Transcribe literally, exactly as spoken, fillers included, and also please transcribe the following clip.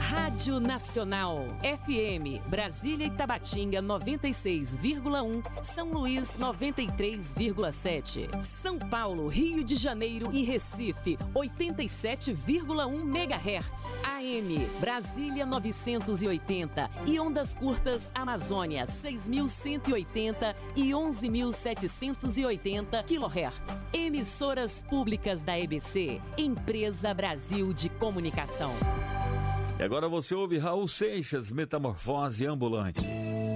Rádio Nacional, F M, Brasília e Tabatinga noventa e seis vírgula um, São Luís noventa e três vírgula sete, São Paulo, Rio de Janeiro e Recife oitenta e sete vírgula um megahertz, A M, Brasília novecentos e oitenta e ondas curtas Amazônia seis mil cento e oitenta e onze mil setecentos e oitenta quilohertz. Emissoras públicas da E B C, Empresa Brasil de Comunicação. E agora você ouve Raul Seixas, Metamorfose Ambulante.